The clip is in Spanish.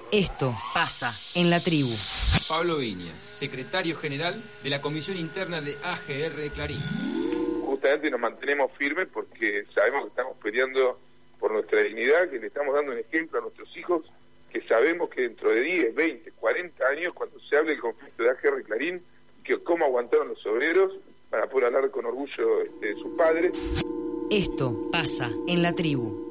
Esto pasa en la tribu. Pablo Viñas, secretario general de la Comisión Interna de AGR Clarín. Justamente nos mantenemos firmes porque sabemos que estamos peleando por nuestra dignidad, que le estamos dando un ejemplo a nuestros hijos, que sabemos que dentro de 10, 20, 40 años, cuando se hable del conflicto de AGR Clarín, que cómo aguantaron los obreros para poder hablar con orgullo de sus padres. Esto pasa en la tribu.